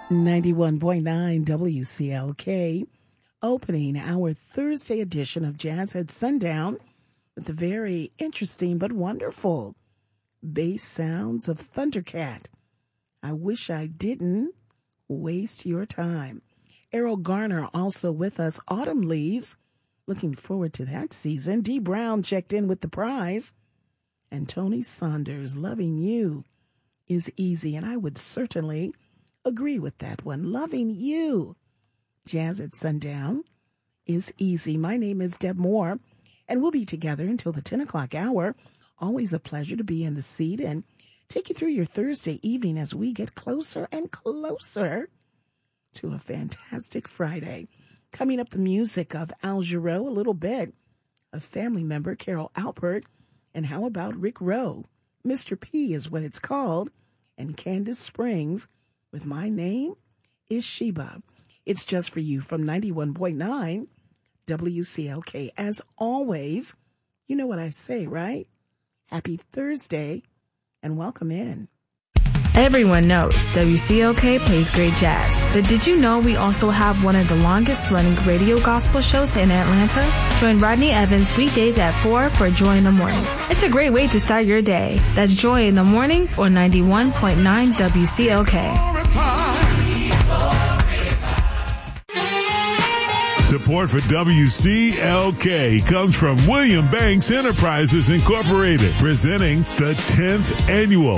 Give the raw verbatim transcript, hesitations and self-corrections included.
ninety-one point nine W C L K, opening our Thursday edition of Jazz at Sundown with the very interesting but wonderful bass sounds of Thundercat. I wish I didn't waste your time. Errol Garner also with us. Autumn Leaves. Looking forward to that season. Dee Brown checked in with the prize. And Tony Saunders, Loving You is Easy. And I would certainly agree with that one. Loving You. Jazz at Sundown is easy. My name is Deb Moore, and we'll be together until the ten o'clock hour. Always a pleasure to be in the seat and take you through your Thursday evening as we get closer and closer to a fantastic Friday. Coming up, the music of Al Jarreau, a little bit of family member Carol Alpert, and how about Rick Rowe? Mister P is what it's called, and Candace Springs with My Name is Sheba. It's Just For You from ninety-one point nine W C L K. As always, you know what I say, right? Happy Thursday and welcome in. Everyone knows W C L K plays great jazz, but did you know we also have one of the longest running radio gospel shows in Atlanta? Join Rodney Evans weekdays at four for Joy in the Morning. It's a great way to start your day. That's Joy in the Morning or ninety-one point nine W C L K. Support for W C L K comes from William Banks Enterprises Incorporated, presenting the tenth Annual